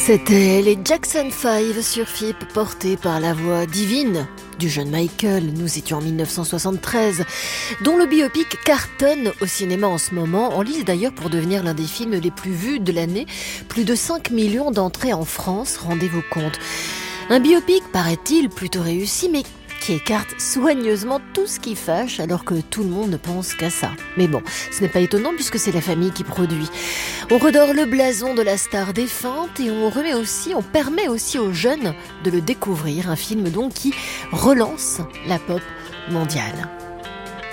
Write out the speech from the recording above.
C'était les Jackson 5 sur FIP, portés par la voix divine du jeune Michael. Nous étions en 1973, dont le biopic cartonne au cinéma en ce moment, en lice d'ailleurs pour devenir l'un des films les plus vus de l'année. Plus de 5 millions d'entrées en France, rendez-vous compte. Un biopic, paraît-il, plutôt réussi, mais qui écarte soigneusement tout ce qui fâche alors que tout le monde ne pense qu'à ça. Mais bon, ce n'est pas étonnant puisque c'est la famille qui produit. On redore le blason de la star défunte et on permet aussi aux jeunes de le découvrir. Un film donc qui relance la pop mondiale.